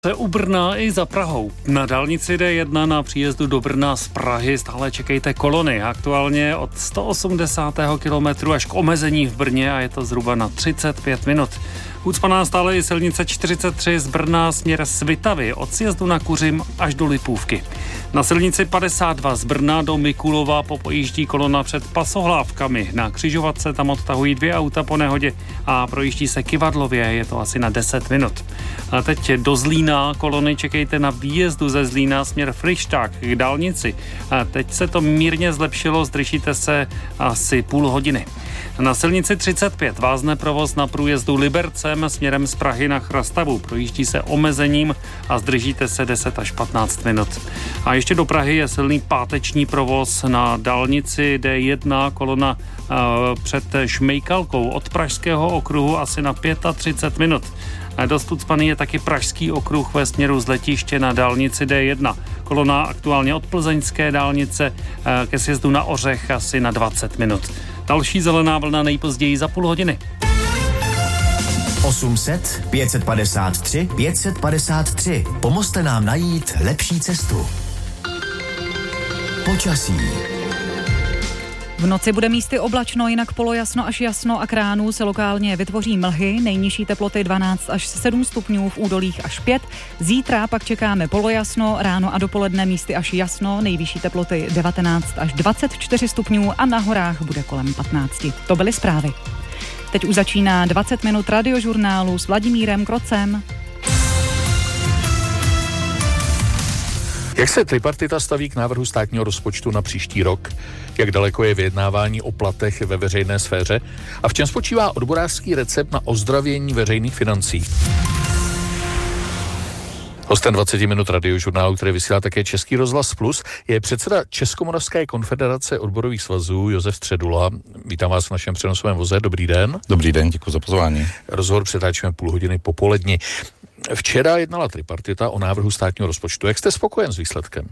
Se u Brna i za Prahou. Na dálnici D1 na příjezdu do Brna z Prahy stále čekejte kolony. Aktuálně od 180. kilometru až k omezení v Brně a je to zhruba na 35 minut. Ucpaná stále je silnice 43 z Brna směr Svitavy od sjezdu na Kuřim až do Lipůvky. Na silnici 52 z Brna do Mikulova popojíždí kolona před Pasohlávkami. Na křižovatce tam odtahují 2 auta po nehodě a projíždí se Kyvadlově, je to asi na 10 minut. A teď do Zlína kolony čekejte na výjezdu ze Zlína směr Fryšták k dálnici. A teď se to mírně zlepšilo, zdržíte se asi půl hodiny. Na silnici 35 vázne provoz na průjezdu Libercem směrem z Prahy na Chrastavu. Projíždí se omezením a zdržíte se 10 až 15 minut. A ještě do Prahy je silný páteční provoz na dálnici D1, kolona před Šmejkalkou od Pražského okruhu asi na 35 minut. Dost ucpaný je taky Pražský okruh ve směru z letiště na dálnici D1. Kolona aktuálně od Plzeňské dálnice ke sjezdu na Ořech asi na 20 minut. Další zelená vlna nejpozději za půl hodiny. 800 553 553. Pomozte nám najít lepší cestu. Počasí. V noci bude místy oblačno, jinak polojasno až jasno a k ránu se lokálně vytvoří mlhy, nejnižší teploty 12 až 7 stupňů, v údolích až 5. Zítra pak čekáme polojasno, ráno a dopoledne místy až jasno, nejvyšší teploty 19 až 24 stupňů a na horách bude kolem 15. To byly zprávy. Teď už začíná 20 minut radiožurnálu s Vladimírem Krocem. Jak se tripartita staví k návrhu státního rozpočtu na příští rok? Jak daleko je vyjednávání o platech ve veřejné sféře? A v čem spočívá odborářský recept na ozdravění veřejných financí? Hostem 20 minut radiožurnálu, který vysílá také Český rozhlas Plus, je předseda Českomoravské konfederace odborových svazů Josef Středula. Vítám vás v našem přenosovém voze. Dobrý den. Dobrý den, děkuji za pozvání. Rozhovor přetáčíme půl hodiny popolední. Včera jednala tripartita o návrhu státního rozpočtu. Jak jste spokojen s výsledkem?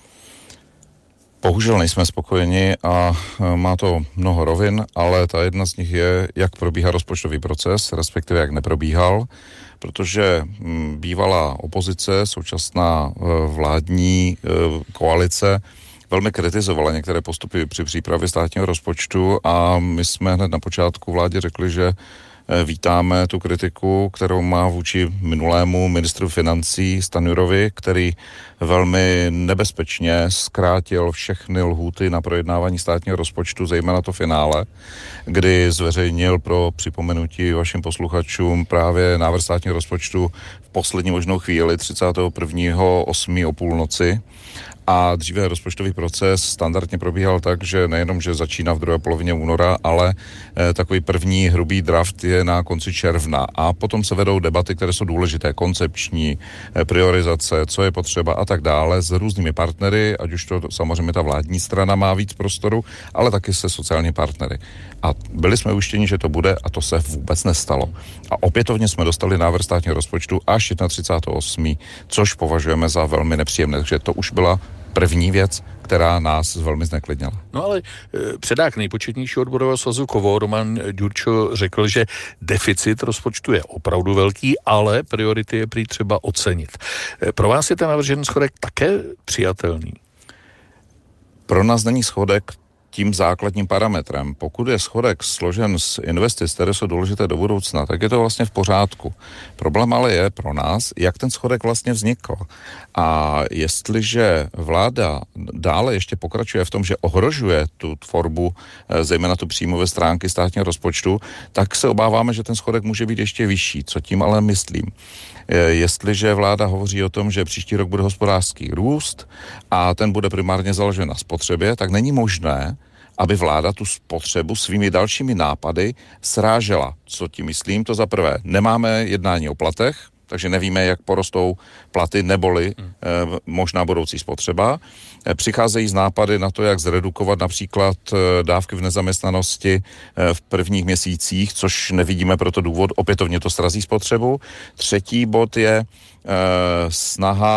Bohužel nejsme spokojeni a má to mnoho rovin, ale ta jedna z nich je, jak probíhá rozpočtový proces, respektive jak neprobíhal, protože bývalá opozice, současná vládní koalice velmi kritizovala některé postupy při přípravě státního rozpočtu a my jsme hned na počátku vládě řekli, že vítáme tu kritiku, kterou má vůči minulému ministru financí Stanjurovi, který velmi nebezpečně zkrátil všechny lhůty na projednávání státního rozpočtu, zejména to finále, kdy zveřejnil pro připomenutí vašim posluchačům právě návrh státního rozpočtu v poslední možnou chvíli 31.8. o půlnoci. A dříve rozpočtový proces standardně probíhal tak, že nejenom, že začíná v druhé polovině února, ale takový první hrubý draft je na konci června. A potom se vedou debaty, které jsou důležité, koncepční, priorizace, co je potřeba a tak dále s různými partnery, ať už to samozřejmě ta vládní strana má víc prostoru, ale taky se sociální partnery. A byli jsme ujištěni, že to bude a to se vůbec nestalo. A opětovně jsme dostali návrh státního rozpočtu až 31.8., což považujeme za velmi nepříjemné. Takže to už byla první věc, která nás velmi zneklidnila. No ale předák nejpočetnějšího odborového svazu KOVO Roman Ďurčo řekl, že deficit rozpočtu je opravdu velký, ale priority je prý třeba ocenit. Pro vás je ten navržený schodek také přijatelný? Pro nás není schodek tím základním parametrem. Pokud je schodek složen z investic, které jsou důležité do budoucna, tak je to vlastně v pořádku. Problém ale je pro nás, jak ten schodek vlastně vznikl. A jestliže vláda dále ještě pokračuje v tom, že ohrožuje tu tvorbu, zejména tu příjmové stránky státního rozpočtu, tak se obáváme, že ten schodek může být ještě vyšší. Co tím ale myslím? Jestliže vláda hovoří o tom, že příští rok bude hospodářský růst a ten bude primárně založen na spotřebě, tak není možné, aby vláda tu spotřebu svými dalšími nápady srážela. Co tím myslím? To za prvé, nemáme jednání o platech, takže nevíme, jak porostou platy neboli možná budoucí spotřeba. Přicházejí z nápady na to, jak zredukovat například dávky v nezaměstnanosti v prvních měsících, což nevidíme proto důvod, opětovně to srazí spotřebu. Třetí bod je snaha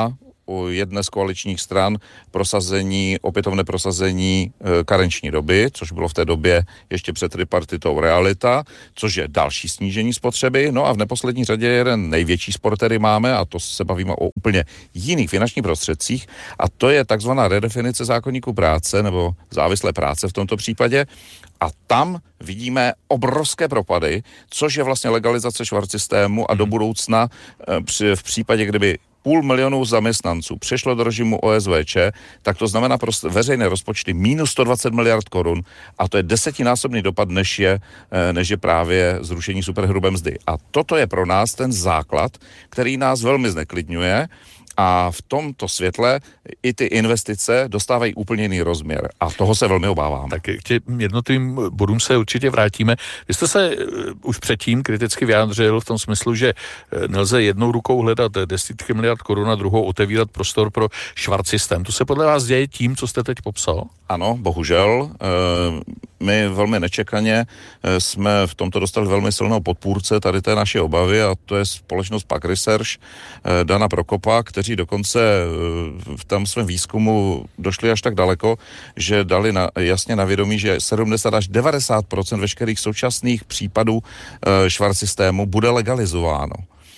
u jedné z koaličních stran opětovné prosazení karenční doby, což bylo v té době ještě před tripartitou realita, což je další snížení spotřeby. No a v neposlední řadě jeden největší spor, který máme, a to se bavíme o úplně jiných finančních prostředcích, a to je takzvaná redefinice zákoníku práce, nebo závislé práce v tomto případě. A tam vidíme obrovské propady, což je vlastně legalizace švarcsystému a do budoucna v případě, kdyby 500 000 zaměstnanců přešlo do režimu OSVČ, tak to znamená pro veřejné rozpočty minus 120 miliard korun a to je 10násobný dopad, než je právě zrušení superhrubé mzdy. A toto je pro nás ten základ, který nás velmi zneklidňuje. A v tomto světle i ty investice dostávají úplně jiný rozměr. A toho se velmi obávám. Tak k těm jednotlivým bodům se určitě vrátíme. Vy jste se už předtím kriticky vyjádřil v tom smyslu, že nelze jednou rukou hledat desítky miliard korun a druhou otevírat prostor pro švarcsystém. To se podle vás děje tím, co jste teď popsal? Ano, bohužel. My velmi nečekaně jsme v tomto dostali velmi silného podpůrce tady té naší obavy a to je společnost PAQ Research Dana Prokopa, kteří dokonce v tom svém výzkumu došli až tak daleko, že dali jasně na vědomí, že 70 až 90% veškerých současných případů švarcsystému bude legalizováno.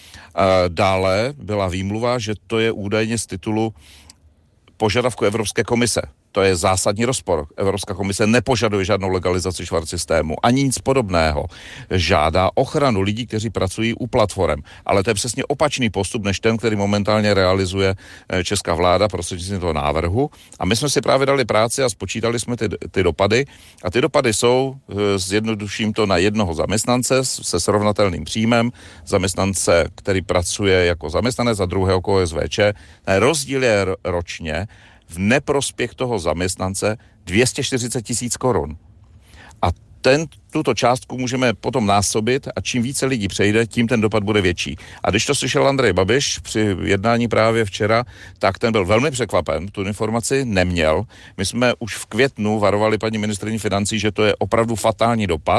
Dále byla výmluva, že to je údajně z titulu požadavku Evropské komise. To je zásadní rozpor. Evropská komise nepožaduje žádnou legalizaci švarcsystému, ani nic podobného. Žádá ochranu lidí, kteří pracují u platform. Ale to je přesně opačný postup, než ten, který momentálně realizuje česká vláda prostřednictvím toho návrhu. A my jsme si právě dali práci a spočítali jsme ty dopady. A ty dopady jsou, zjednoduším to, na jednoho zaměstnance se srovnatelným příjmem, zaměstnance, který pracuje jako zaměstnanec a druhého jako OSVČ. Rozdíl je ročně v neprospěch toho zaměstnance 240 000 korun. A tuto částku můžeme potom násobit a čím více lidí přejde, tím ten dopad bude větší. A když to slyšel Andrej Babiš při jednání právě včera, tak ten byl velmi překvapen, tu informaci neměl. My jsme už v květnu varovali paní ministryni financí, že to je opravdu fatální dopad.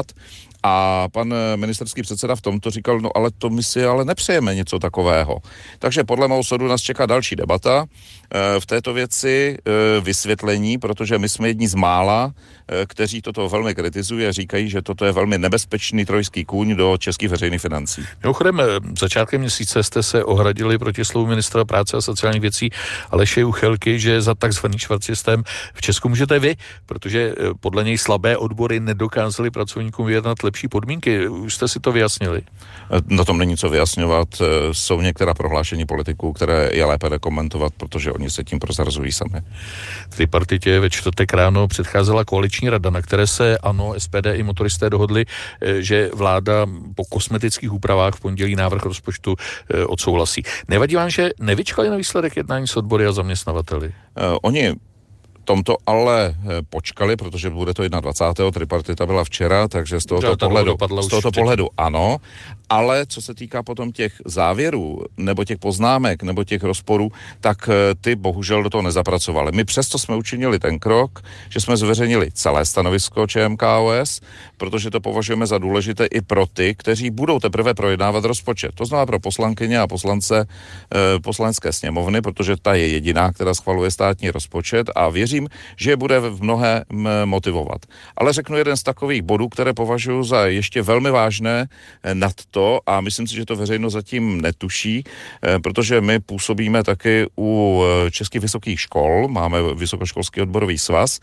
A pan ministerský předseda v tomto říkal, no ale to my si ale nepřejeme něco takového. Takže podle mého soudu nás čeká další debata v této věci, vysvětlení, protože my jsme jedni z mála, kteří toto velmi kritizují a říkají, že toto je velmi nebezpečný trojský kůň do českých veřejných financí. Mimochodem, začátkem měsíce jste se ohradili proti slovu ministra práce a sociálních věcí Aleše Juchelky, že za takzvaný švarcsystém v Česku můžete vy, protože podle něj slabé odbory nedokázaly pracovníkům vyjednat lepší podmínky. Už jste si to vyjasnili? Na tom není co vyjasňovat. Jsou některá prohlášení politiků, které je lépe nekomentovat, protože oni se tím prozrazují sami. Tripartitě ve čtvrtek ráno předcházela koaliční rada, na které se ANO, SPD i motoristé dohodli, že vláda po kosmetických úpravách v pondělí návrh rozpočtu odsouhlasí. Nevadí vám, že nevyčkali na výsledek jednání s odbory a zaměstnavateli? Oni tomto ale počkali, protože bude to 21. tripartita byla včera, takže z tohoto pohledu ano, ale co se týká potom těch závěrů, nebo těch poznámek, nebo těch rozporů, tak ty bohužel do toho nezapracovali. My přesto jsme učinili ten krok, že jsme zveřejnili celé stanovisko ČMKOS, protože to považujeme za důležité i pro ty, kteří budou teprve projednávat rozpočet. To znamená pro poslankyně a poslance poslanecké sněmovny, protože ta je jediná, která schvaluje státní rozpočet a věřím, že je bude v mnohé motivovat. Ale řeknu jeden z takových bodů, které považuji za ještě velmi vážné nad to a myslím si, že to veřejnost zatím netuší, protože my působíme taky u českých vysokých škol, máme Vysokoškolský odborový svaz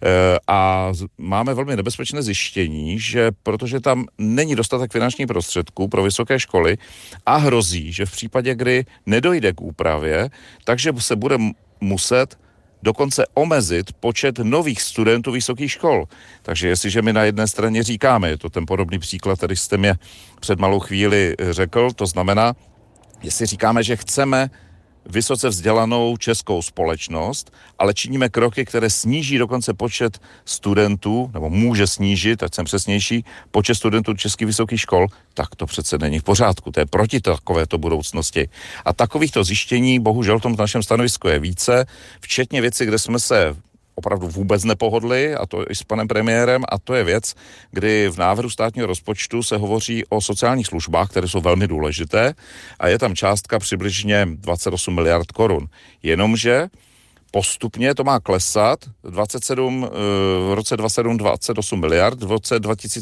a máme velmi nebezpečné zjištění, že protože tam není dostatek finančních prostředků pro vysoké školy a hrozí, že v případě, kdy nedojde k úpravě, takže se bude muset dokonce omezit počet nových studentů vysokých škol. Takže jestliže my na jedné straně říkáme, je to ten podobný příklad, který jste mě před malou chvíli řekl, to znamená, jestli říkáme, že chceme vysoce vzdělanou českou společnost, ale činíme kroky, které sníží dokonce počet studentů, nebo může snížit, ať jsem přesnější, počet studentů českých vysokých škol, tak to přece není v pořádku. To je proti takovéto budoucnosti. A takovýchto zjištění, bohužel v tom našem stanovisku je více, včetně věci, kde jsme se opravdu vůbec nepohodli, a to i s panem premiérem, a to je věc, kdy v návrhu státního rozpočtu se hovoří o sociálních službách, které jsou velmi důležité, a je tam částka přibližně 28 miliard korun. Jenomže postupně to má klesat, v roce 2027 28 miliard, v roce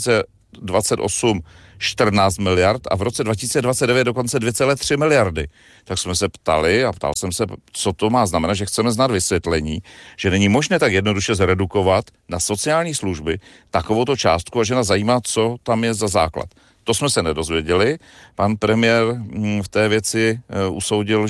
2028 14 miliard a v roce 2029 dokonce 2,3 miliardy. Tak jsme se ptali a ptal jsem se, co to má znamenat, že chceme znát vysvětlení, že není možné tak jednoduše zredukovat na sociální služby takovouto částku a že nás zajímá, co tam je za základ. To jsme se nedozvěděli. Pan premiér v té věci usoudil,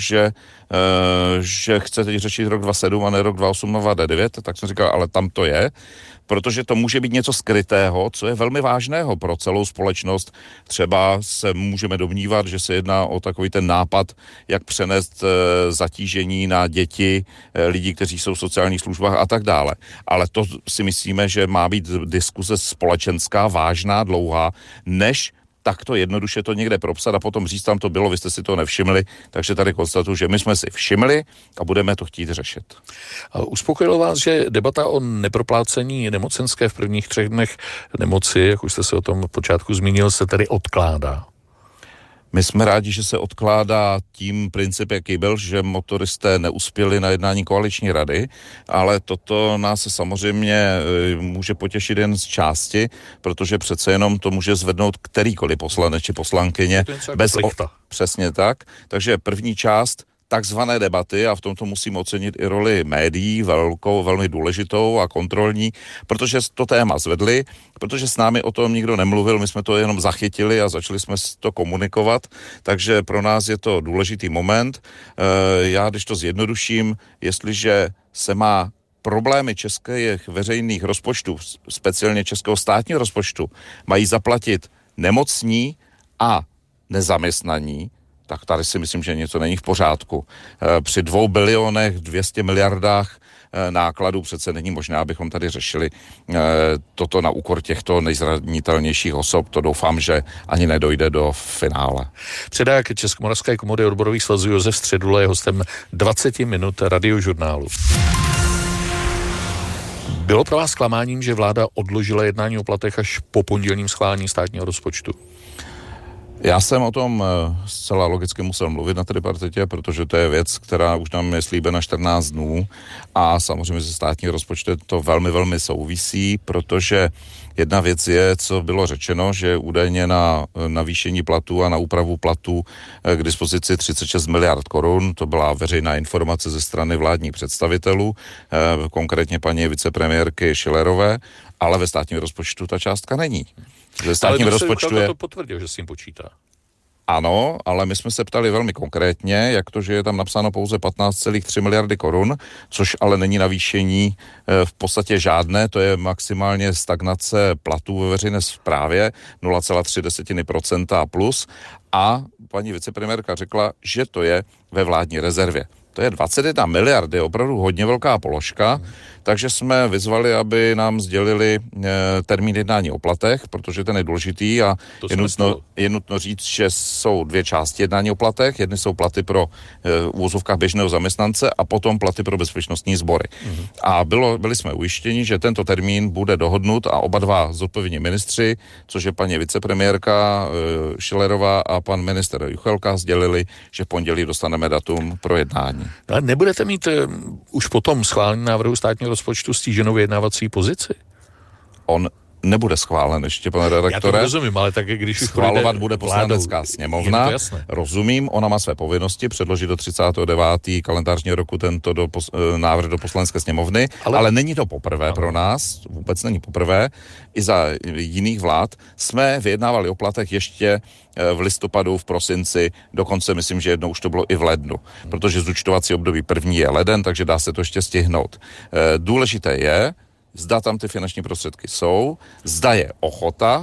že chce teď řešit rok 2027 a ne rok 2028 a 2029, tak jsem říkal, ale tam to je, protože to může být něco skrytého, co je velmi vážného pro celou společnost. Třeba se můžeme domnívat, že se jedná o takový ten nápad, jak přenést zatížení na děti, lidí, kteří jsou v sociálních službách a tak dále. Ale to si myslíme, že má být diskuse společenská, vážná, dlouhá, než takto jednoduše to někde propsat a potom říct, tam to bylo, vy jste si to nevšimli, takže tady konstatuju, že my jsme si všimli a budeme to chtít řešit. Uspokojilo vás, že debata o neproplácení nemocenské v prvních 3 dnech nemoci, jak už jste se o tom v počátku zmínil, se tedy odkládá? My jsme rádi, že se odkládá tím princip, jaký byl, že motoristé neuspěli na jednání koaliční rady, ale toto nás samozřejmě může potěšit jen z části, protože přece jenom to může zvednout kterýkoliv poslanec či poslankyně. Přesně tak. Takže první část takzvané debaty, a v tomto musím ocenit i roli médií, velmi důležitou a kontrolní, protože to téma zvedli, protože s námi o tom nikdo nemluvil, my jsme to jenom zachytili a začali jsme to komunikovat, takže pro nás je to důležitý moment. Já, když to zjednoduším, jestliže se má problémy českých veřejných rozpočtů, speciálně českého státního rozpočtu, mají zaplatit nemocní a nezaměstnaní, tak tady si myslím, že něco není v pořádku. Při 2 bilionech, 200 miliardách nákladů přece není možné, abychom tady řešili toto na úkor těchto nejzranitelnějších osob. To doufám, že ani nedojde do finále. Předák Českomoravské komory odborových svazů Josef Středula je hostem 20 minut Radiožurnálu. Bylo pro vás zklamáním, že vláda odložila jednání o platech až po pondělním schválení státního rozpočtu? Já jsem o tom zcela logicky musel mluvit na tripartitě, protože to je věc, která už nám je slíbena 14 dnů a samozřejmě se státní rozpočtem to velmi, velmi souvisí, protože jedna věc je, co bylo řečeno, že údajně na navýšení platů a na úpravu platů k dispozici 36 miliard korun, to byla veřejná informace ze strany vládních představitelů, konkrétně paní vicepremiérky Schillerové, ale ve státním rozpočtu ta částka není. Ve státním rozpočtu to potvrdil, že s tím počítá. Ano, ale my jsme se ptali velmi konkrétně, jak to, že je tam napsáno pouze 15,3 miliardy korun, což ale není navýšení v podstatě žádné, to je maximálně stagnace platů ve veřejné správě 0,3% plus a paní vicepremiérka řekla, že to je ve vládní rezervě. To je 21 miliard, je opravdu hodně velká položka, takže jsme vyzvali, aby nám sdělili termín jednání o platech, protože ten je důležitý a je nutno říct, že jsou 2 části jednání o platech. Jedny jsou platy pro úvozovkách běžného zaměstnance a potom platy pro bezpečnostní sbory. A byli jsme ujištěni, že tento termín bude dohodnut a oba dva zodpovědní ministři, což je paní vicepremiérka Schillerová a pan minister Juchelka, sdělili, že v pondělí dostaneme datum pro jednání. Ale nebudete mít už potom schválení návrhu státního rozpočtu stíženou vyjednávací pozici? On nebude schválen ještě, pane redaktore. Já to rozumím, ale tak když už schvalovat bude poslanecká sněmovna. Rozumím, ona má své povinnosti předložit do 39. kalendářního roku tento návrh do poslanecké sněmovny, ale není to poprvé pro nás, vůbec není poprvé. I za jiných vlád jsme vyjednávali o platech ještě v listopadu, v prosinci, dokonce myslím, že jednou už to bylo i v lednu, protože zúčtovací období první je leden, takže dá se to ještě stihnout. Důležité je, zda tam ty finanční prostředky jsou, zda je ochota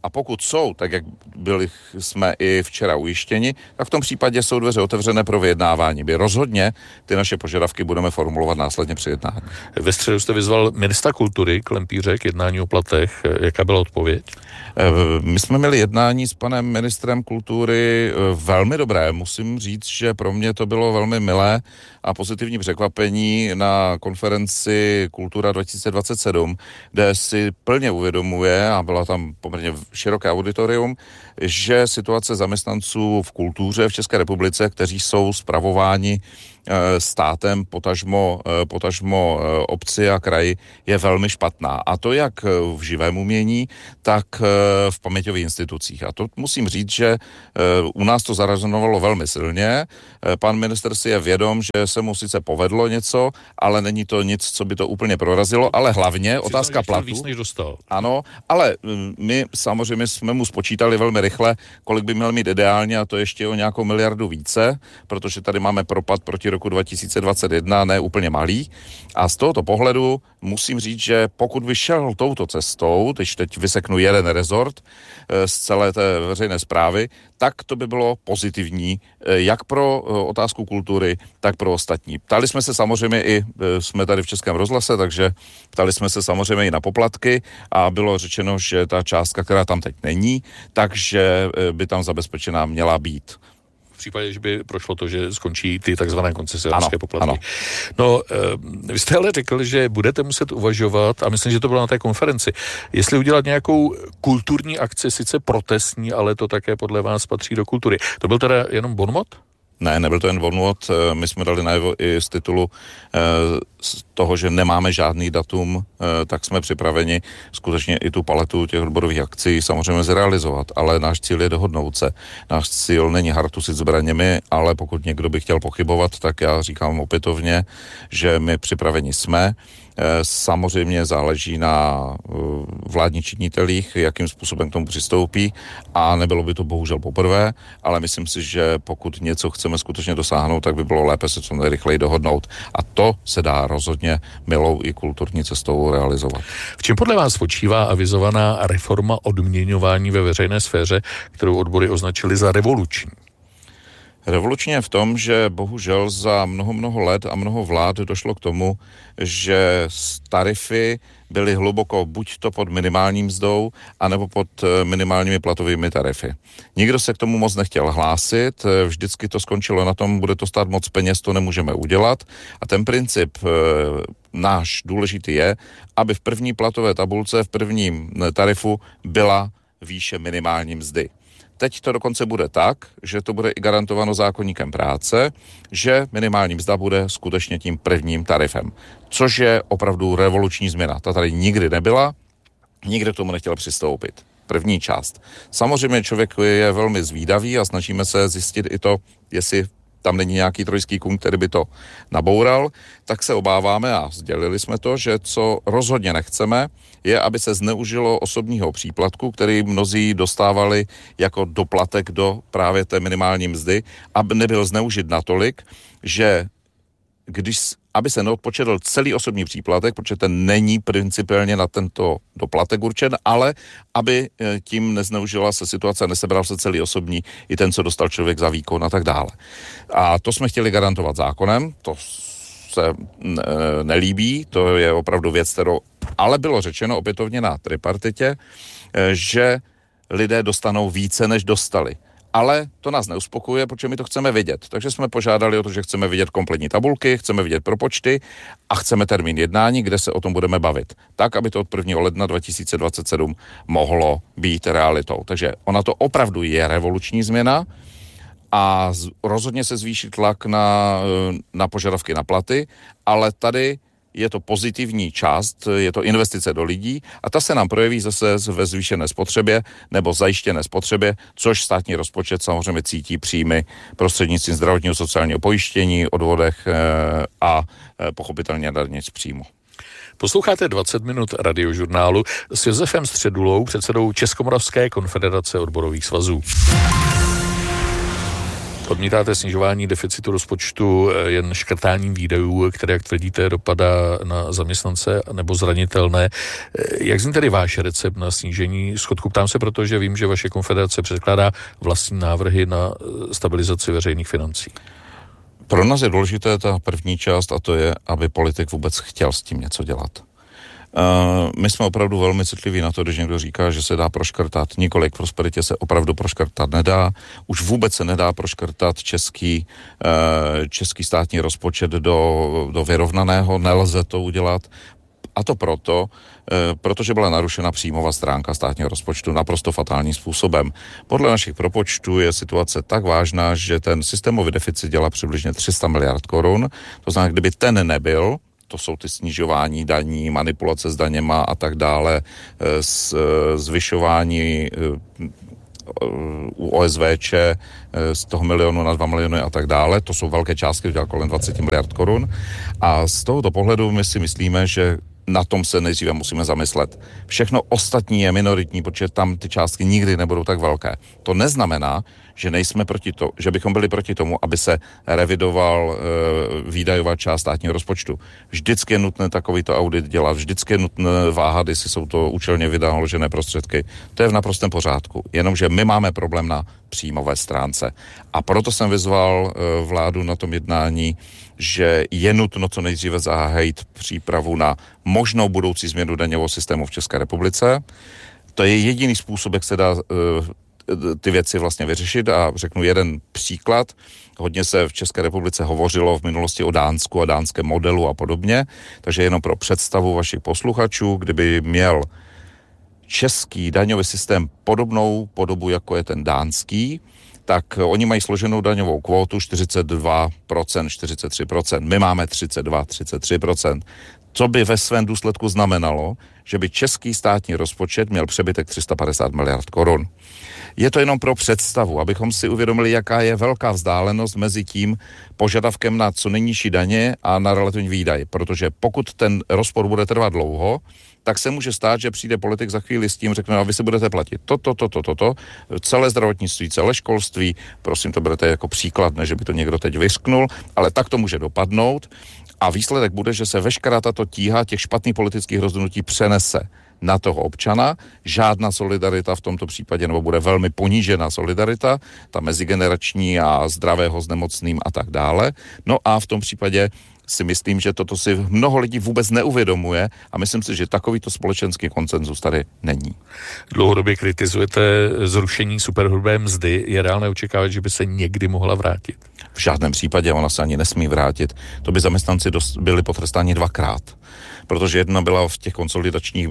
A pokud jsou, tak jak jsme i včera ujištěni, tak v tom případě jsou dveře otevřené pro vyjednávání. My rozhodně ty naše požadavky budeme formulovat následně při jednání. Ve středu jste vyzval ministra kultury Klempíře k jednání o platech. Jaká byla odpověď? My jsme měli jednání s panem ministrem kultury velmi dobré. Musím říct, že pro mě to bylo velmi milé a pozitivní překvapení na konferenci Kultura 2027, kde si plně uvědomuje, a byla tam poměrně široké auditorium, že situace zaměstnanců v kultuře v České republice, kteří jsou spravováni státem, potažmo obci a kraji, je velmi špatná. A to jak v živém umění, tak v paměťových institucích. A to musím říct, že u nás to zarezonovalo velmi silně. Pan minister si je vědom, že se mu sice povedlo něco, ale není to nic, co by to úplně prorazilo, ale hlavně otázka platu. Víc, než dostal. Ano, ale my samozřejmě jsme mu spočítali velmi rychle, kolik by měl mít ideálně, a to ještě o nějakou miliardu více, protože tady máme propad proti roku 2021, ne úplně malý. A z tohoto pohledu musím říct, že pokud by šel touto cestou, když teď vyseknu jeden rezort z celé té veřejné správy, tak to by bylo pozitivní, jak pro otázku kultury, tak pro ostatní. Ptali jsme se samozřejmě i, jsme tady v Českém rozhlase, takže ptali jsme se samozřejmě i na poplatky a bylo řečeno, že ta částka, která tam teď není, takže by tam zabezpečená měla být. V případě, že by prošlo to, že skončí ty takzvané koncesionářské poplatky. Ano. No, vy jste ale řekl, že budete muset uvažovat, a myslím, že to bylo na té konferenci, jestli udělat nějakou kulturní akci, sice protestní, ale to také podle vás patří do kultury. To byl teda jenom bonmot? Ne, nebyl to jen bonmot, my jsme dali najevo i z titulu z toho, že nemáme žádný datum, tak jsme připraveni skutečně i tu paletu těch odborových akcí samozřejmě zrealizovat, ale náš cíl je dohodnout se. Náš cíl není hartusit zbraněmi, ale pokud někdo by chtěl pochybovat, tak já říkám opětovně, že my připraveni jsme. Samozřejmě záleží na vládních činitelích, jakým způsobem k tomu přistoupí, a nebylo by to bohužel poprvé, ale myslím si, že pokud něco chceme skutečně dosáhnout, tak by bylo lépe se co nejrychleji dohodnout. A to se dá rozhodně milou i kulturní cestou realizovat. V čem podle vás spočívá avizovaná reforma odměňování ve veřejné sféře, kterou odbory označili za revoluční? Revolučně je v tom, že bohužel za mnoho let a mnoho vlád došlo k tomu, že tarify byly hluboko buď to pod minimální mzdou, anebo pod minimálními platovými tarify. Nikdo se k tomu moc nechtěl hlásit, vždycky to skončilo na tom, bude to stát moc peněz, to nemůžeme udělat. A ten princip náš důležitý je, aby v první platové tabulce, v prvním tarifu byla výše minimální mzdy. Teď to dokonce bude tak, že to bude i garantováno zákoníkem práce, že minimální mzda bude skutečně tím prvním tarifem, což je opravdu revoluční změna. Ta tady nikdy nebyla, nikdo k tomu nechtěl přistoupit. První část. Samozřejmě člověk je velmi zvídavý a snažíme se zjistit i to, jestli tam není nějaký trojský kůň, který by to naboural, tak se obáváme, a sdělili jsme to, že co rozhodně nechceme, je, aby se zneužilo osobního příplatku, který mnozí dostávali jako doplatek do právě té minimální mzdy, aby nebyl zneužit natolik, že aby se neodpočetl celý osobní příplatek, protože ten není principiálně na tento doplatek určen, ale aby tím nezneužila se situace, nesebral se celý osobní, i ten, co dostal člověk za výkon a tak dále. A to jsme chtěli garantovat zákonem, to se nelíbí, to je opravdu věc, kterou ale bylo řečeno opětovně na tripartitě, že lidé dostanou více, než dostali. Ale to nás neuspokojuje, protože my to chceme vidět. Takže jsme požádali o to, že chceme vidět kompletní tabulky, chceme vidět propočty a chceme termín jednání, kde se o tom budeme bavit. Tak, aby to od 1. ledna 2027 mohlo být realitou. Takže ona to opravdu je revoluční změna a rozhodně se zvýší tlak na požadavky na platy, ale tady je to pozitivní část, je to investice do lidí a ta se nám projeví zase ve zvýšené spotřebě nebo zajištěné spotřebě, což státní rozpočet samozřejmě cítí příjmy prostřednictvím zdravotního sociálního pojištění, odvodech a pochopitelně daně z příjmu. Posloucháte 20 minut radiožurnálu s Josefem Středulou, předsedou Českomoravské konfederace odborových svazů. Odmítáte snižování deficitu rozpočtu jen škrtáním výdajů, které, jak tvrdíte, dopadá na zaměstnance nebo zranitelné. Jak zní tedy váš recept na snížení schodku? Ptám se, protože vím, že vaše konfederace předkládá vlastní návrhy na stabilizaci veřejných financí. Pro nás je důležité ta první část a to je, aby politik vůbec chtěl s tím něco dělat. My jsme opravdu velmi citliví na to, když někdo říká, že se dá proškrtat. Několik prosperitě se opravdu proškrtat nedá. Už vůbec se nedá proškrtat český státní rozpočet do vyrovnaného. Nelze to udělat. A to protože byla narušena příjmová stránka státního rozpočtu naprosto fatálním způsobem. Podle našich propočtů je situace tak vážná, že ten systémový deficit dělá přibližně 300 miliard korun. To znamená, kdyby ten nebyl, to jsou ty snižování daní, manipulace s daněma a tak dále, zvyšování u OSVČ z toho 1 milionu na 2 miliony a tak dále. To jsou velké částky, to dělá kolem 20 miliard korun. A z tohoto pohledu my si myslíme, že na tom se nejdříve musíme zamyslet. Všechno ostatní je minoritní, protože tam ty částky nikdy nebudou tak velké. To neznamená, že bychom byli proti tomu, aby se revidoval výdajová část státního rozpočtu. Vždycky je nutné takovýto audit dělat, vždycky je nutné váhat, jestli jsou to účelně vynaložené prostředky. To je v naprostém pořádku. Jenomže my máme problém na příjmové stránce. A proto jsem vyzval vládu na tom jednání, že je nutno co nejdříve zahájit přípravu na možnou budoucí změnu daňového systému v České republice. To je jediný způsob, jak se dá ty věci vlastně vyřešit a řeknu jeden příklad. Hodně se v České republice hovořilo v minulosti o Dánsku a dánském modelu a podobně, takže jenom pro představu vašich posluchačů, kdyby měl český daňový systém podobnou podobu, jako je ten dánský, tak oni mají složenou daňovou kvótu 42%, 43%. My máme 33%. Co by ve svém důsledku znamenalo, že by český státní rozpočet měl přebytek 350 miliard korun. Je to jenom pro představu, abychom si uvědomili, jaká je velká vzdálenost mezi tím požadavkem na co nejnižší daně a na relativní výdaj. Protože pokud ten rozpor bude trvat dlouho, tak se může stát, že přijde politik za chvíli s tím, řekne, a vy si budete platit to, celé zdravotnictví, celé školství, prosím, to berete jako příklad, ne, že by to někdo teď vyřknul, ale tak to může dopadnout a výsledek bude, že se veškerá tato tíha těch špatných politických rozhodnutí přenese na toho občana. Žádná solidarita v tomto případě, nebo bude velmi ponížená solidarita, ta mezigenerační a zdravého s nemocným a tak dále. No a v tom případě si myslím, že toto si mnoho lidí vůbec neuvědomuje a myslím si, že takovýto společenský konsenzus tady není. Dlouhodobě kritizujete zrušení superhrubé mzdy. Je reálné očekávat, že by se někdy mohla vrátit? V žádném případě, ona se ani nesmí vrátit. To by zaměstnanci byli potrestáni 2krát. Protože jedna byla v těch konsolidačních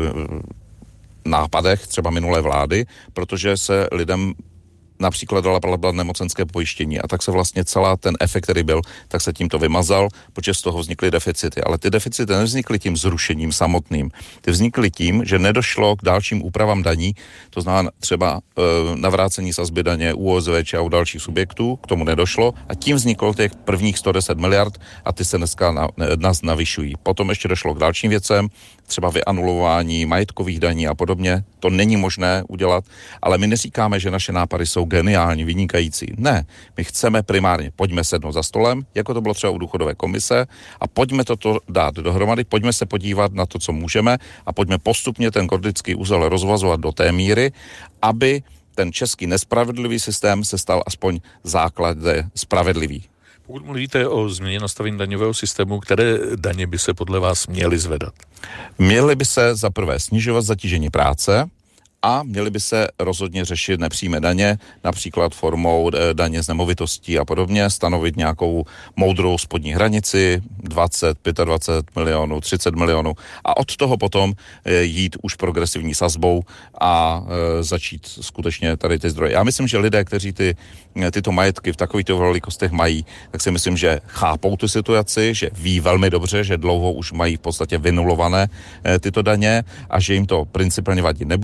nápadech třeba minulé vlády, protože se lidem například dala platba nemocenské pojištění a tak se vlastně celá ten efekt, který byl, tak se tímto vymazal, protože z toho vznikly deficity. Ale ty deficity nevznikly tím zrušením samotným. Ty vznikly tím, že nedošlo k dalším úpravám daní, to znamená třeba navrácení sazby daně u OSVČ a u dalších subjektů, k tomu nedošlo a tím vzniklo těch prvních 110 miliard a ty se dneska nás navyšují. Potom ještě došlo k dalším věcem, třeba vyanulování majetkových daní a podobně. To není možné udělat, ale my neříkáme, že naše nápady jsou geniální, vynikající. Ne, my chceme primárně, pojďme sednout za stolem, jako to bylo třeba u důchodové komise a pojďme toto dát dohromady, pojďme se podívat na to, co můžeme a pojďme postupně ten gordický úzel rozvazovat do té míry, aby ten český nespravedlivý systém se stal aspoň základně spravedlivý. Pokud mluvíte o změně nastavení daňového systému, které daně by se podle vás měly zvedat? Měly by se za prvé snižovat zatížení práce a měly by se rozhodně řešit nepřímé daně, například formou daně z nemovitostí a podobně, stanovit nějakou moudrou spodní hranici, 20, 25 milionů, 30 milionů a od toho potom jít už progresivní sazbou a začít skutečně tady ty zdroje. Já myslím, že lidé, kteří tyto majetky v takovýchto velikostech mají, tak si myslím, že chápou tu situaci, že ví velmi dobře, že dlouho už mají v podstatě vynulované tyto daně a že jim to principálně vadit nebude.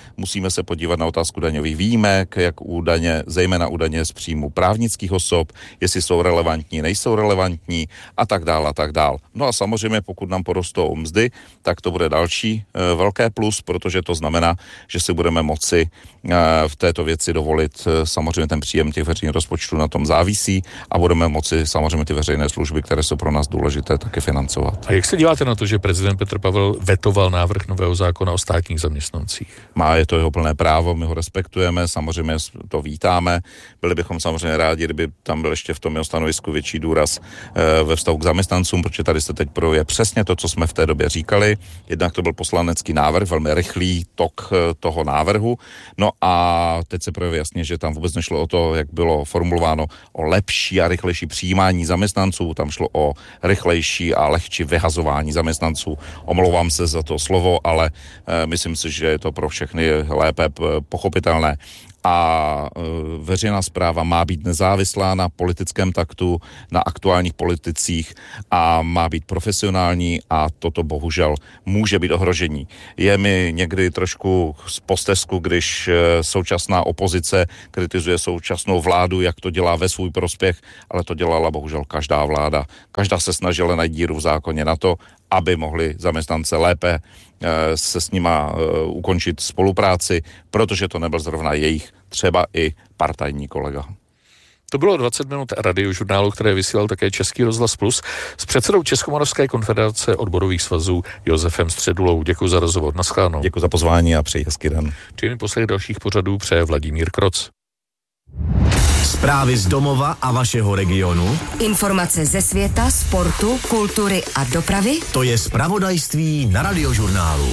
musíme se podívat na otázku daňových výjimek, jak zejména u daně z příjmu právnických osob, jestli jsou relevantní, nejsou relevantní a tak dál. No a samozřejmě, pokud nám porostou mzdy, tak to bude další velké plus, protože to znamená, že si budeme moci v této věci dovolit, samozřejmě ten příjem těch veřejných rozpočtů na tom závisí a budeme moci samozřejmě ty veřejné služby, které jsou pro nás důležité, taky financovat. A jak se díváte na to, že prezident Petr Pavel vetoval návrh nového zákona o státních zaměstnancích? Je to jeho plné právo, my ho respektujeme, samozřejmě to vítáme. Byli bychom samozřejmě rádi, kdyby tam byl ještě v tom jeho stanovisku větší důraz ve vztahu k zaměstnancům, protože tady se teď projevuje přesně to, co jsme v té době říkali. Jednak to byl poslanecký návrh, velmi rychlý tok toho návrhu. No a teď se projevuje jasně, že tam vůbec nešlo o to, jak bylo formulováno, o lepší a rychlejší přijímání zaměstnanců, tam šlo o rychlejší a lehčí vyhazování zaměstnanců. Omlouvám se za to slovo, ale myslím si, že je to pro všechny lépe pochopitelné. A veřejná správa má být nezávislá na politickém taktu, na aktuálních politicích a má být profesionální a toto bohužel může být ohrožení. Je mi někdy trošku z postesku, když současná opozice kritizuje současnou vládu, jak to dělá ve svůj prospěch, ale to dělala bohužel každá vláda. Každá se snažila najít díru v zákoně na to, aby mohli zaměstnance lépe se s nima ukončit spolupráci, protože to nebyl zrovna jejich třeba i partajní kolega. To bylo 20 minut radiožurnálu, které vysílal také Český rozhlas Plus s předsedou Českomoravské konfederace odborových svazů Josefem Středulou. Děkuji za rozhovor. Naschledanou. Děkuji za pozvání a přeji hezký den. Příjemný poslech dalších pořadů přeje Vladimír Kroc. Zprávy z domova a vašeho regionu. Informace ze světa, sportu, kultury a dopravy. To je zpravodajství na radiožurnálu.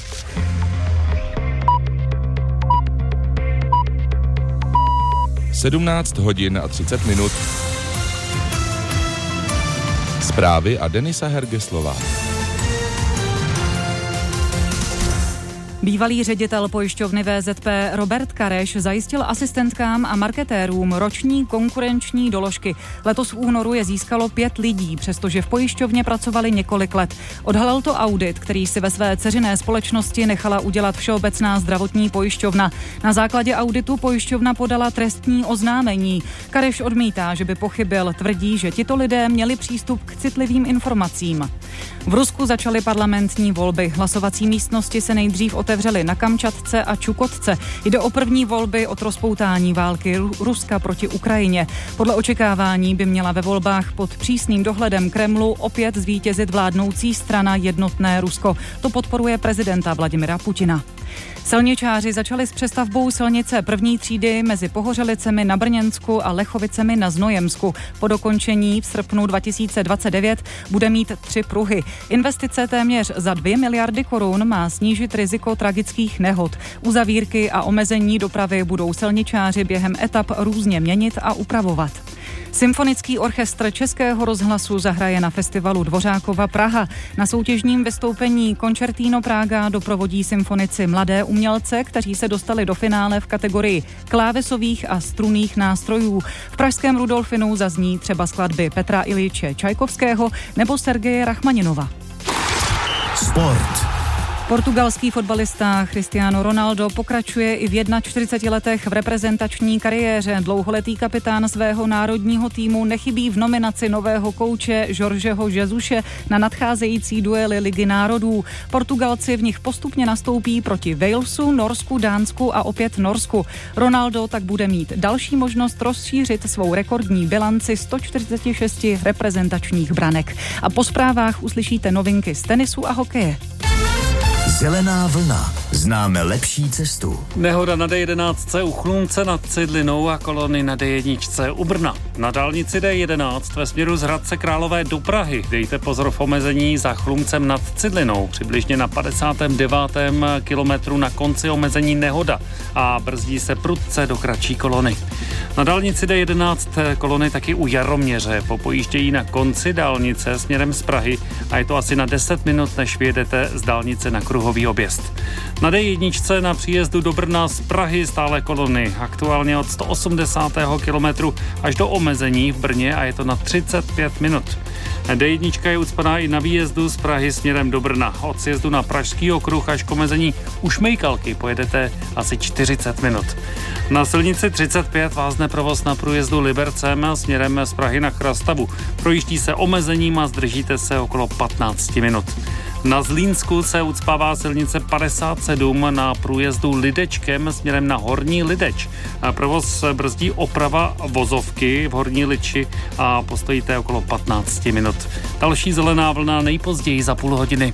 Sedmnáct hodin a 30 minut. Zprávy a Denisa Hergeslova. Bývalý ředitel pojišťovny VZP Robert Kareš zajistil asistentkám a marketérům roční konkurenční doložky. Letos v únoru je získalo 5 lidí, přestože v pojišťovně pracovali několik let. Odhalil to audit, který si ve své dceřiné společnosti nechala udělat Všeobecná zdravotní pojišťovna. Na základě auditu pojišťovna podala trestní oznámení. Kareš odmítá, že by pochybil, tvrdí, že tito lidé měli přístup k citlivým informacím. V Rusku začaly parlamentní volby. Hlasovací místnosti se nejdřív otevřely na Kamčatce a Čukotce. Jde o první volby od rozpoutání války Ruska proti Ukrajině. Podle očekávání by měla ve volbách pod přísným dohledem Kremlu opět zvítězit vládnoucí strana Jednotné Rusko. To podporuje prezidenta Vladimira Putina. Silničáři začali s přestavbou silnice první třídy mezi Pohořelicemi na Brněnsku a Lechovicemi na Znojemsku. Po dokončení v srpnu 2029 bude mít 3 pruhy. Investice téměř za 2 miliardy korun má snížit riziko tragických nehod. Uzavírky a omezení dopravy budou silničáři během etap různě měnit a upravovat. Symfonický orchestr Českého rozhlasu zahraje na festivalu Dvořákova Praha. Na soutěžním vystoupení Concertino Praga doprovodí symfonici mladé umělce, kteří se dostali do finále v kategorii klávesových a strunných nástrojů. V pražském Rudolfinu zazní třeba skladby Petra Iljiče Čajkovského nebo Sergeje Rachmaninova. Sport. Portugalský fotbalista Cristiano Ronaldo pokračuje i v 41 letech v reprezentační kariéře. Dlouholetý kapitán svého národního týmu nechybí v nominaci nového kouče Jorgeho Jesuše na nadcházející duely Ligy národů. Portugalci v nich postupně nastoupí proti Walesu, Norsku, Dánsku a opět Norsku. Ronaldo tak bude mít další možnost rozšířit svou rekordní bilanci 146 reprezentačních branek. A po zprávách uslyšíte novinky z tenisu a hokeje. Zelená vlna. Známe lepší cestu. Nehoda na D11 u Chlumce nad Cidlinou a kolony na D1 u Brna. Na dálnici D11 ve směru z Hradce Králové do Prahy dejte pozor v omezení za Chlumcem nad Cidlinou. Přibližně na 59. kilometru na konci omezení nehoda a brzdí se prudce do kratší kolony. Na dálnici D11 kolony taky u Jaroměře popojíždějí na konci dálnice směrem z Prahy a je to asi na 10 minut, než vyjedete z dálnice na kruhový objezd. Na D1 na příjezdu do Brna z Prahy stále kolony, aktuálně od 180. kilometru až do omezení v Brně a je to na 35 minut. D1 je ucpaná i na výjezdu z Prahy směrem do Brna. Od sjezdu na Pražský okruh až k omezení u Šmejkalky pojedete asi 40 minut. Na silnici 35 vázne provoz na průjezdu Libercem směrem z Prahy na Chrastavu. Projíždí se omezením a zdržíte se okolo 15 minut. Na Zlínsku se ucpává silnice 57 na průjezdu Lidečkem směrem na Horní Lideč. Provoz brzdí oprava vozovky v Horní Liči a postojíte okolo 15 minut. Další zelená vlna nejpozději za půl hodiny.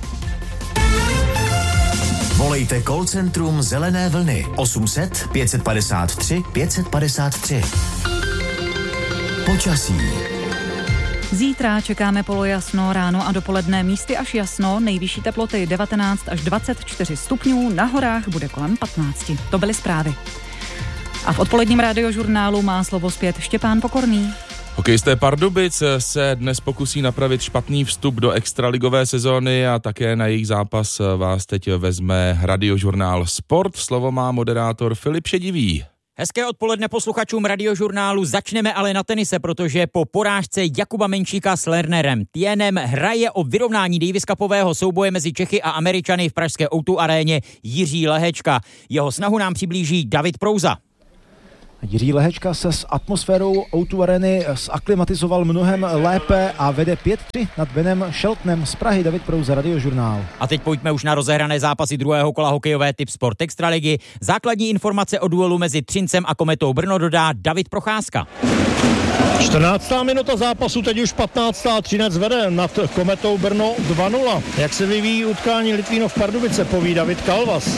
Volejte call centrum Zelené vlny 800 553 553. Počasí. Zítra čekáme polojasno, ráno a dopoledne místy až jasno, nejvyšší teploty 19 až 24 stupňů, na horách bude kolem 15. To byly zprávy. A v odpoledním radiožurnálu má slovo zpět Štěpán Pokorný. Hokejisté Pardubic se dnes pokusí napravit špatný vstup do extraligové sezóny a také na jejich zápas vás teď vezme radiožurnál Sport. Slovo má moderátor Filip Šedivý. Hezké odpoledne posluchačům radiožurnálu. Začneme ale na tenise, protože po porážce Jakuba Menčíka s Lernerem Tienem hraje o vyrovnání Davis Cupového souboje mezi Čechy a Američany v pražské O2 aréně Jiří Lehečka. Jeho snahu nám přiblíží David Prouza. Jiří Lehečka se s atmosférou O2 Areny zaklimatizoval mnohem lépe a vede 5-3 nad Benem Sheltonem z Prahy. David Prouza, radiožurnál. A teď pojďme už na rozehrané zápasy druhého kola hokejové Tip Sport Extraligy. Základní informace o duelu mezi Třincem a Kometou Brno dodá David Procházka. 14. minuta zápasu, teď už 15. Třinec vede nad Kometou Brno 2-0. Jak se vyvíjí utkání Litvínov Pardubice, poví David Kalvas.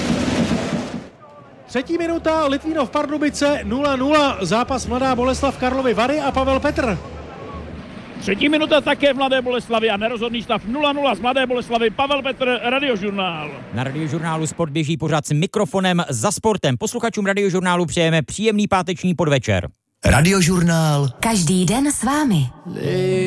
3. minuta, Litvínov Pardubice 0-0, zápas Mladá Boleslav Karlovy Vary a Pavel Petr. 3. minuta také v Mladé Boleslavi a nerozhodný stav 0-0 z Mladé Boleslavy. Pavel Petr, radiožurnál. Na radiožurnálu Sport běží pořád s mikrofonem za sportem. Posluchačům radiožurnálu přejeme příjemný páteční podvečer. Radiožurnál. Každý den s vámi.